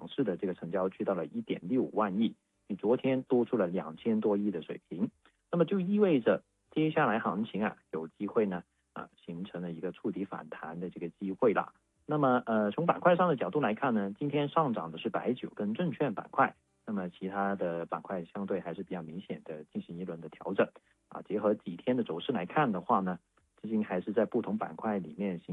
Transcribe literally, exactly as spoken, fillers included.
两市的这个成交去到了一点六万亿，比昨天多出了两千多亿的水平。那么就意味着接下来行情啊有机会呢啊形成了一个触底反弹的这个机会了。那么呃从板块上的角度来看呢，今天上涨的是白酒跟证券板块，那么其他的板块相对还是比较明显的进行一轮的调整啊。结合几天的走势来看的话呢，资金还是在不同板块里面形